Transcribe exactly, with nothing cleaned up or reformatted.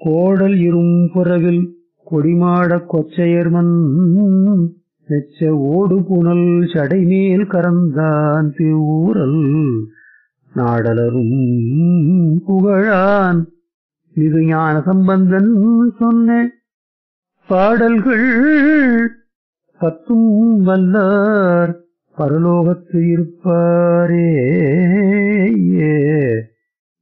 கோடல் இரும் புறவில் கொடிமாடக் கொச்சையர்மன் மெச்ச ஓடு புனல் சடைமேல் கரந்தான் திருவூரல் நாடலரும் புகழான் மிகு ஞான சம்பந்தன் சொன்ன பாடல்கள் பத்தும் வல்லார் பரலோகத்து இருப்பாரே.